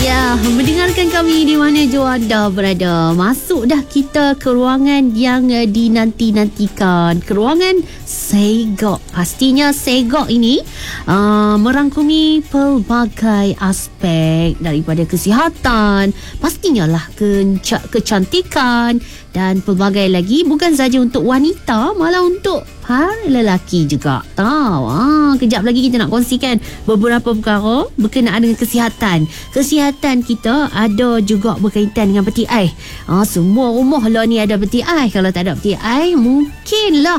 Ya, mendengarkan kami di mana jua anda berada. Masuk dah kita ke ruangan yang dinanti-nantikan. Ke ruangan Segok. Pastinya Segok ini merangkumi pelbagai aspek daripada kesihatan, pastinya lah kecantikan dan pelbagai lagi. Bukan saja untuk wanita, malah untuk para lelaki juga. Kejap lagi kita nak kongsikan beberapa perkara berkenaan dengan kesihatan. Kesihatan kita ada juga berkaitan dengan peti ais. Semua rumah lah ni ada peti ais. Kalau tak ada peti ais, mungkinlah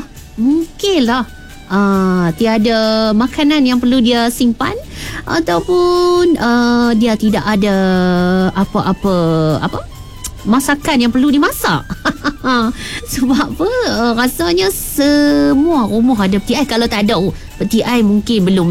tiada makanan yang perlu dia simpan, ataupun dia tidak ada apa masakan yang perlu dimasak. Sebab apa? Rasanya semua rumah ada peti ais. Kalau tak ada peti ais, mungkin belum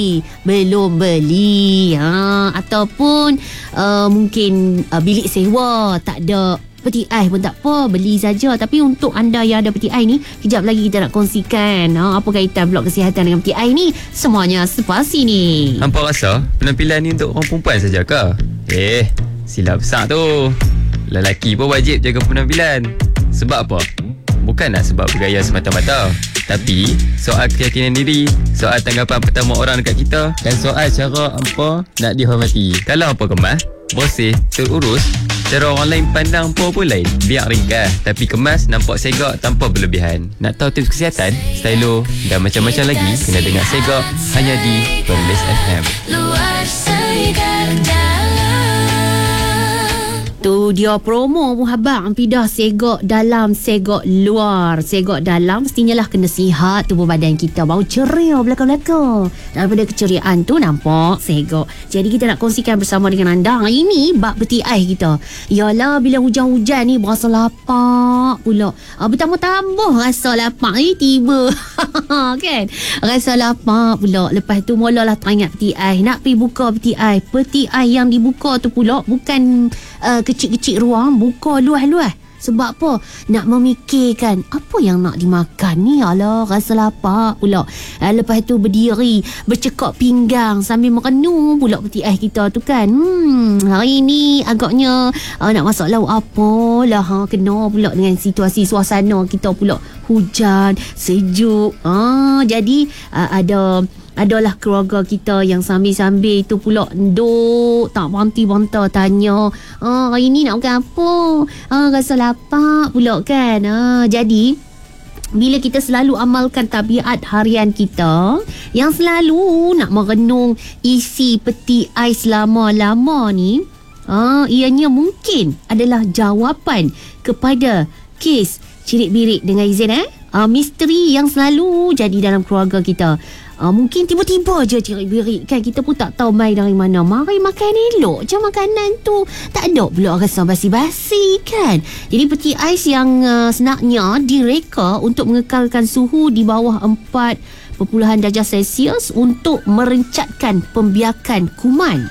beli. Ataupun mungkin bilik sewa tak ada peti ais pun tak apa, beli saja. Tapi untuk anda yang ada peti ais ni, kejap lagi kita nak kongsikan apa kaitan blok kesihatan dengan peti ais ni. Semuanya selepas ini. Hampa rasa penampilan ni untuk orang perempuan saja ke? Silap besar tu. Lelaki pun wajib jaga penampilan. Sebab apa? Bukanlah sebab bergaya semata-mata, tapi soal keyakinan diri, soal tanggapan pertama orang dekat kita, dan soal cara hampa nak dihormati. Kalau hampa kemas, bersih, terurus, cara orang lain pandang hampa pun lain. Biar ringkas, tapi kemas nampak segak tanpa berlebihan. Nak tahu tips kesihatan, stylo dan macam-macam lagi? Kena dengar Segak hanya di Perlis FM. Luar Segar Dalam. Tu dia promo pun habang pindah Segak dalam, Segak luar. Segak dalam mestinya lah kena sihat tubuh badan kita, bau ceria belakang-belakang. Daripada keceriaan tu nampak Segak. Jadi kita nak kongsikan bersama dengan anda hari ni bab peti ais kita. Yalah, bila hujan-hujan ni berasa lapar pula. Bertambah-tambah rasa lapar ni tiba. Kan? Rasa lapar pula. Lepas tu mulalah teringat peti ais. Nak pergi buka peti ais. Peti ais yang dibuka tu pula bukan kecil-kecil ruang, buka luas-luas. Sebab apa? Nak memikirkan apa yang nak dimakan ni. Alah, rasa lapar pula. Lepas tu berdiri, bercekak pinggang sambil merenung pula peti ais kita tu kan. Hari ni agaknya nak masak lauk apalah. Kena pula dengan situasi suasana kita pula. Hujan, sejuk. Jadi adalah keluarga kita yang sambil-sambil tu pula duk tak berhenti-henti tanya, hari ni nak makan apa? Rasa lapar pula kan. Jadi bila kita selalu amalkan tabiat harian kita yang selalu nak merenung isi peti ais lama-lama ni, ianya mungkin adalah jawapan kepada kes cirit-birit dengan izin misteri yang selalu jadi dalam keluarga kita. Mungkin tiba-tiba je cirit-birit kan, kita pun tak tahu mai dari mana. Mari makan elok je makanan tu, tak ada pula rasa basi-basi kan. Jadi peti ais yang senaknya direka untuk mengekalkan suhu di bawah 4.0 darjah Celsius untuk merencatkan pembiakan kuman.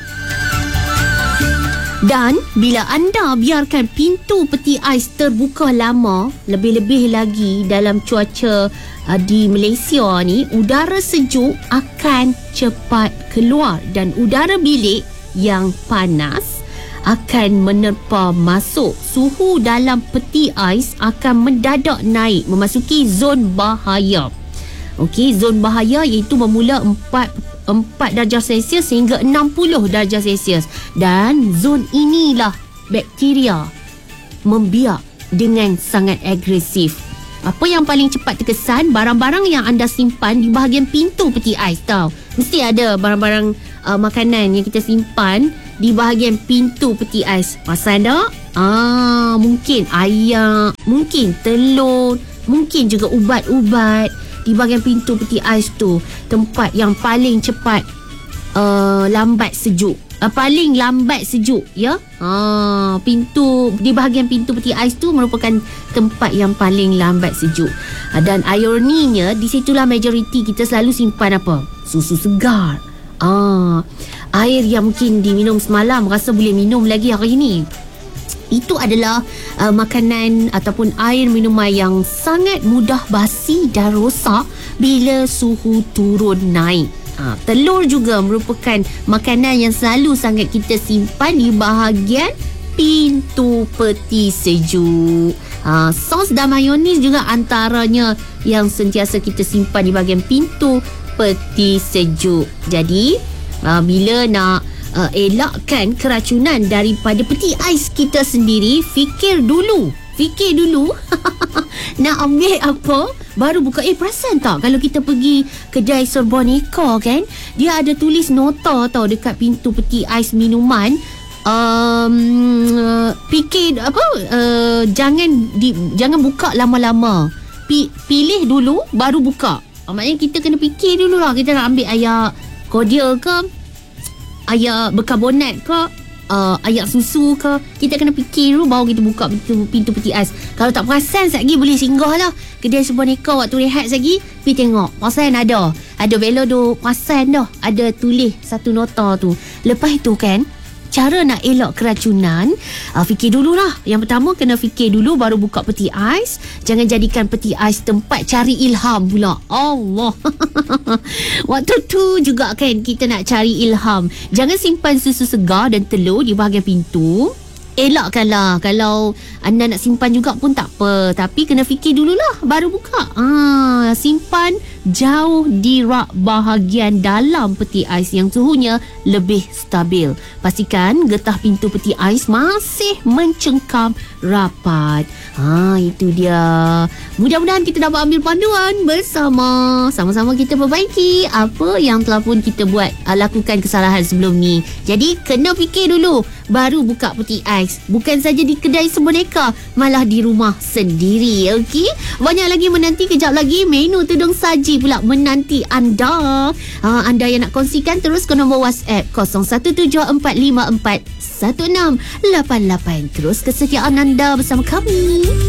Dan bila anda biarkan pintu peti ais terbuka lama, lebih-lebih lagi dalam cuaca di Malaysia ni, udara sejuk akan cepat keluar dan udara bilik yang panas akan menerpa masuk. Suhu dalam peti ais akan mendadak naik memasuki zon bahaya. Okey, zon bahaya iaitu bermula 4 darjah Celsius hingga 60 darjah Celsius. Dan zon inilah bakteria membiak dengan sangat agresif. Apa yang paling cepat terkesan? Barang-barang yang anda simpan di bahagian pintu peti ais tau. Mesti ada barang-barang makanan yang kita simpan di bahagian pintu peti ais. Pasal tak? Mungkin ayam, mungkin telur, mungkin juga ubat-ubat di bahagian pintu peti ais tu. Tempat yang paling cepat lambat sejuk. Paling lambat sejuk ya. Pintu di bahagian pintu peti ais tu merupakan tempat yang paling lambat sejuk. Dan ironinya di situlah majoriti kita selalu simpan apa? Susu segar. Air yang mungkin diminum semalam rasa boleh minum lagi hari ini. Itu adalah makanan ataupun air minuman yang sangat mudah basi dan rosak bila suhu turun naik. Telur juga merupakan makanan yang selalu sangat kita simpan di bahagian pintu peti sejuk. Sos dan mayonis juga antaranya yang sentiasa kita simpan di bahagian pintu peti sejuk. Jadi bila nak elakkan keracunan daripada peti ais kita sendiri, fikir dulu nak ambil apa baru buka. Perasan tak kalau kita pergi kedai serboneka kan, dia ada tulis nota tau dekat pintu peti ais minuman, fikir apa, jangan buka lama-lama, pilih dulu baru buka. Maknanya kita kena fikir dulu lah, kita nak ambil air cordial ke, air berkarbonat ke, air susu ke. Kita kena fikir dulu baru kita buka pintu peti ais. Kalau tak perasan sekejap lagi boleh singgah lah kedai serboneka waktu rehat sekejap lagi, pergi tengok perasan ada belo do perasan dah ada tulis satu nota tu. Lepas itu kan, cara nak elak keracunan, fikir dululah. Yang pertama kena fikir dulu baru buka peti ais. Jangan jadikan peti ais tempat cari ilham pula. Allah. Waktu tu juga kan kita nak cari ilham. Jangan simpan susu segar dan telur di bahagian pintu. Elakkanlah kalau anda nak simpan juga pun tak apa, tapi kena fikir dululah baru buka. Simpan jauh di rak bahagian dalam peti ais yang suhunya lebih stabil. Pastikan getah pintu peti ais masih mencengkam rapat. Itu dia. Mudah-mudahan kita dapat ambil panduan bersama. Sama-sama kita perbaiki apa yang telah pun kita buat, lakukan kesalahan sebelum ni. Jadi kena fikir dulu baru buka peti ais. Bukan saja di kedai serboneka, malah di rumah sendiri. Okey? Banyak lagi menanti. Kejap lagi menu tudung saji pula menanti anda. Anda yang nak kongsikan, terus ke nombor WhatsApp 0174541688. Terus kesetiaan anda bersama kami.